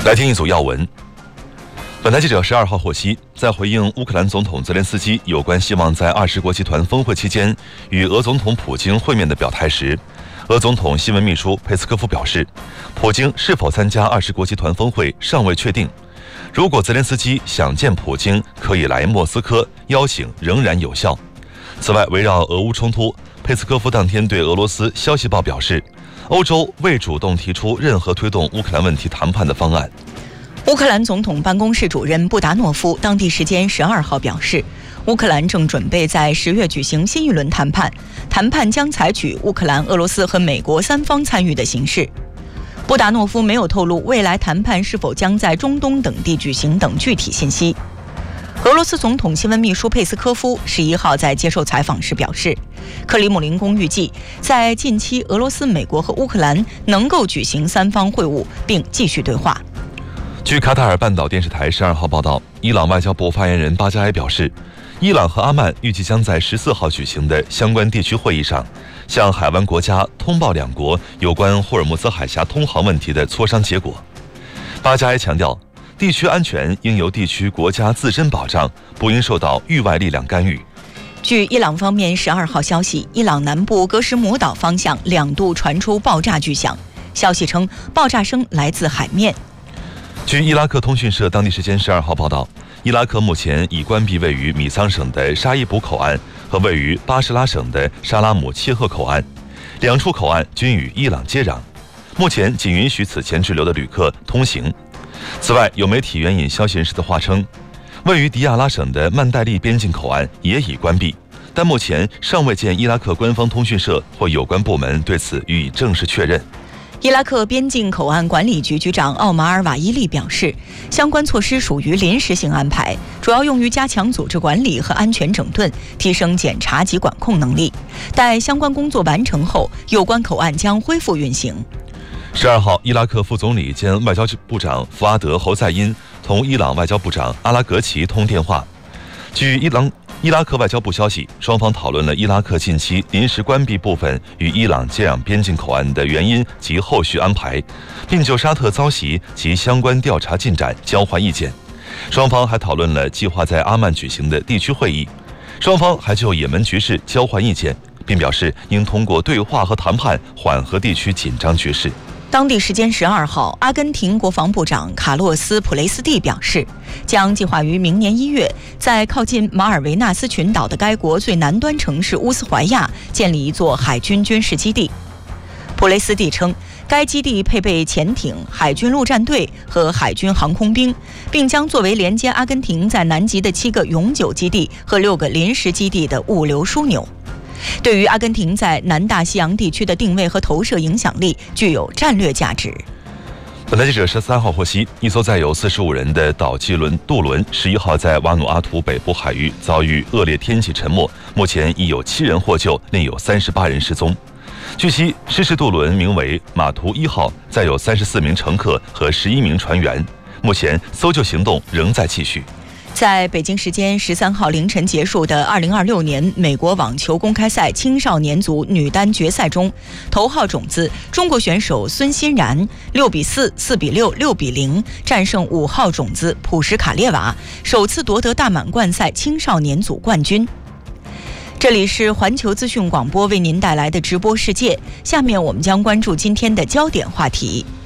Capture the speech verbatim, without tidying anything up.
来听一组要闻。本台记者十二号获悉，在回应乌克兰总统泽连斯基有关希望在二十国集团峰会期间与俄总统普京会面的表态时，俄总统新闻秘书佩斯科夫表示，普京是否参加二十国集团峰会尚未确定。如果泽连斯基想见普京，可以来莫斯科，邀请仍然有效。此外，围绕俄乌冲突，佩斯科夫当天对俄罗斯消息报表示，欧洲未主动提出任何推动乌克兰问题谈判的方案。 乌克兰总统办公室主任布达诺夫当地时间十二号表示，乌克兰正准备在十月举行新一轮谈判，谈判将采取乌克兰、俄罗斯和美国三方参与的形式。布达诺夫没有透露未来谈判是否将在中东等地举行等具体信息。俄罗斯总统新闻秘书佩斯科夫十一号在接受采访时表示，克里姆林宫预计在近期俄罗斯、美国和乌克兰能够举行三方会晤并继续对话。 据卡塔尔半岛电视台十二号报道，伊朗外交部发言人巴加埃表示，伊朗和阿曼预计将在十四号举行的相关地区会议上，向海湾国家通报两国有关霍尔木兹海峡通航问题的磋商结果。巴加埃强调，地区安全应由地区国家自身保障，不应受到域外力量干预。 据伊朗方面十二号消息，伊朗南部格什姆岛方向两度传出爆炸巨响，消息称爆炸声来自海面。 据伊拉克通讯社当地时间十二号报道，伊拉克目前已关闭位于米桑省的沙伊卜口岸和位于巴士拉省的沙拉姆切赫口岸，两处口岸均与伊朗接壤，目前仅允许此前滞留的旅客通行。此外，有媒体援引消息人士的话称，位于迪亚拉省的曼代利边境口岸也已关闭，但目前尚未见伊拉克官方通讯社或有关部门对此予以正式确认。 伊拉克边境口岸管理局局长奥马尔·瓦伊利表示，相关措施属于临时性安排，主要用于加强组织管理和安全整顿，提升检查及管控能力。待相关工作完成后，有关口岸将恢复运行。 十二号，伊拉克副总理兼外交部长福阿德·侯赛因同伊朗外交部长阿拉格齐通电话。据伊朗伊拉克外交部消息，双方讨论了伊拉克近期临时关闭部分与伊朗接壤边境口岸的原因及后续安排，并就沙特遭袭及相关调查进展交换意见。双方还讨论了计划在阿曼举行的地区会议。双方还就也门局势交换意见，并表示应通过对话和谈判缓和地区紧张局势。 当地时间十二号，阿根廷国防部长卡洛斯·普雷斯蒂表示，将计划于明年一月在靠近马尔维纳斯群岛的该国最南端城市乌斯怀亚建立一座海军军事基地。普雷斯蒂称，该基地配备潜艇、海军陆战队和海军航空兵，并将作为连接阿根廷在南极的七个永久基地和六个临时基地的物流枢纽。对于阿根廷在南大西洋地区的定位和投射影响力具有战略价值。 本台记者十三号获悉，一艘载有四十五人的岛际轮渡轮十一号在瓦努阿图北部海域遭遇恶劣天气沉没，目前已有七人获救，另有三十八人失踪。据悉，失事渡轮名为马图一号，载有三十四名乘客和十一名船员，目前搜救行动仍在继续。 在北京时间十三号凌晨结束的二零二六年美国网球公开赛青少年组女单决赛中，头号种子中国选手孙欣然六比四、四比六、六比零战胜五号种子普什卡列娃，首次夺得大满贯赛青少年组冠军。这里是环球资讯广播为您带来的直播世界，下面我们将关注今天的焦点话题。